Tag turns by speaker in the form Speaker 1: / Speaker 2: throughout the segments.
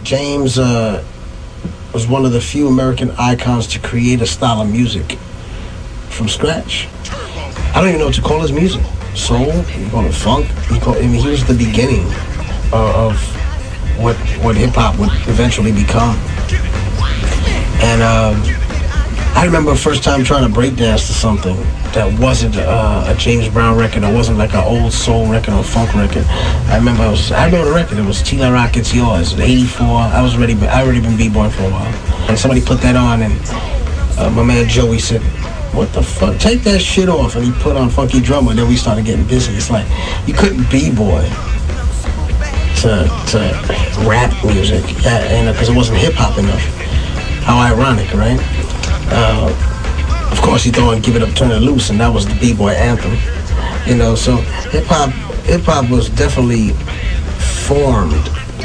Speaker 1: James was one of the few American icons to create a style of music from scratch. I don't even know what to call his music. Soul, you call it funk. He was the beginning of what hip hop would eventually become. And I remember the first time trying to breakdance to something that wasn't a James Brown record. It wasn't like an old soul record or funk record. I remember the record. It was T-La Rock, It's Yours. It was '84. I already been b-boying for a while. And somebody put that on, and my man Joey said, "What the fuck? Take that shit off." And he put on Funky Drummer. Then we started getting busy. It's like you couldn't b-boy to rap music, because it wasn't hip hop enough. How ironic, right? Of course, he thought Give It Up, Turn It Loose, and that was the b-boy anthem. So hip hop was definitely formed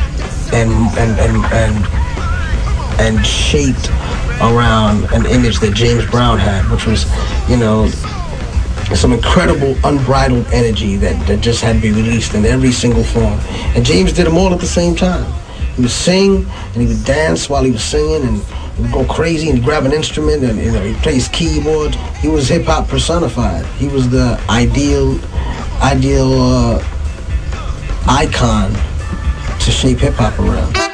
Speaker 1: and shaped around an image that James Brown had, which was, some incredible unbridled energy that just had to be released in every single form. And James did them all at the same time. He would sing and he would dance while he was singing, and he would go crazy and grab an instrument, and he plays keyboard. He was hip hop personified. He was the ideal icon to shape hip hop around.